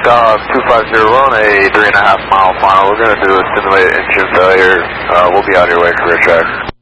Dog 250, we're on a 3.5 mile final. We're going to do a simulated engine failure. We'll be out of your way, career track.